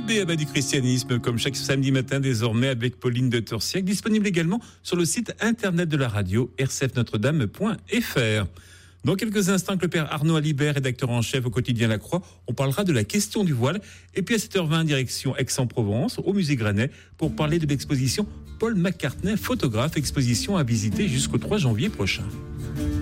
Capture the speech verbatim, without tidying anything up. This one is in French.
B A du christianisme, comme chaque samedi matin désormais avec Pauline de Torsiac, disponible également sur le site internet de la radio r c f notre dame point f r. Dans quelques instants, avec le père Arnaud Alibert, rédacteur en chef au quotidien La Croix, on parlera de la question du voile. Et puis à sept heures vingt, direction Aix-en-Provence, au musée Granet, pour parler de l'exposition Paul McCartney, photographe, exposition à visiter jusqu'au trois janvier prochain.